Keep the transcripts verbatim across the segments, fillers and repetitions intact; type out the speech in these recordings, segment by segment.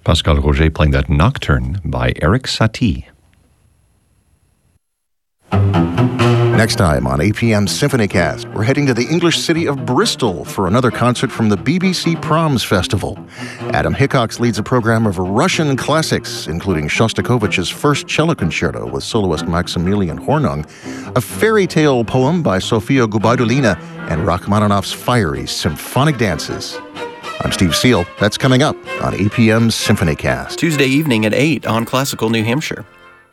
Pascal Roger playing that Nocturne by Eric Satie. Next time on A P M's SymphonyCast, we're heading to the English city of Bristol for another concert from the B B C Proms Festival. Adam Hickox leads a program of Russian classics, including Shostakovich's first cello concerto with soloist Maximilian Hornung, a fairy tale poem by Sofia Gubaidulina, and Rachmaninoff's fiery symphonic dances. I'm Steve Seal. That's coming up on A P M's SymphonyCast. Tuesday evening at eight on Classical New Hampshire.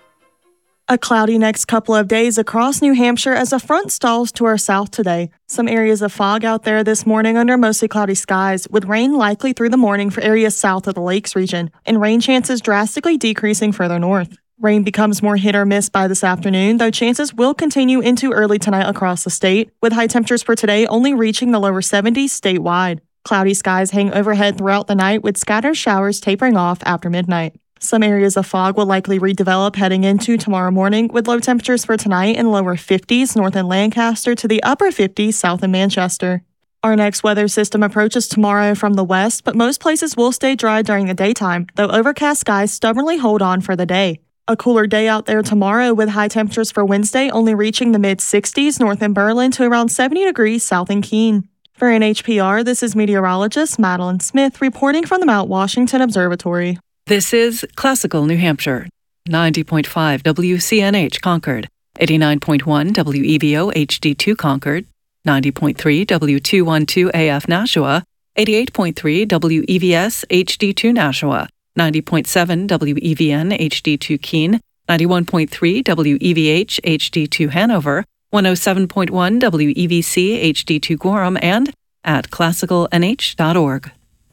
A cloudy next couple of days across New Hampshire as a front stalls to our south today. Some areas of fog out there this morning under mostly cloudy skies, with rain likely through the morning for areas south of the Lakes region, and rain chances drastically decreasing further north. Rain becomes more hit or miss by this afternoon, though chances will continue into early tonight across the state, with high temperatures for today only reaching the lower seventies statewide. Cloudy skies hang overhead throughout the night, with scattered showers tapering off after midnight. Some areas of fog will likely redevelop heading into tomorrow morning, with low temperatures for tonight in lower fifties north in Lancaster to the upper fifties south in Manchester. Our next weather system approaches tomorrow from the west, but most places will stay dry during the daytime, though overcast skies stubbornly hold on for the day. A cooler day out there tomorrow, with high temperatures for Wednesday only reaching the mid-sixties north in Berlin to around seventy degrees south in Keene. For N H P R, this is meteorologist Madeline Smith reporting from the Mount Washington Observatory. This is Classical New Hampshire, ninety point five W C N H Concord, eighty-nine point one W E V O H D two Concord, ninety point three W two twelve A F Nashua, eighty-eight point three W E V S H D two Nashua, ninety point seven W E V N H D two Keene, ninety-one point three W E V H H D two Hanover, one oh seven point one W E V C H D two Gorham, and at classical N H dot org.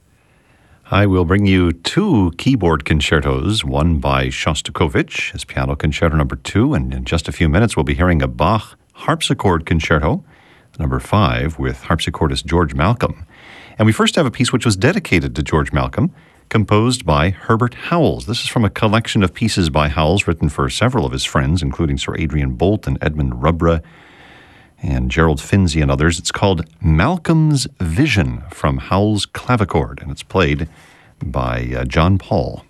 I will bring you two keyboard concertos, one by Shostakovich, his piano concerto number two, and in just a few minutes we'll be hearing a Bach harpsichord concerto, number five, with harpsichordist George Malcolm. And we first have a piece which was dedicated to George Malcolm, composed by Herbert Howells. This is from a collection of pieces by Howells written for several of his friends, including Sir Adrian Boult and Edmund Rubra and Gerald Finzi and others. It's called Malcolm's Vision from Howells Clavichord, and it's played by uh, John Paul.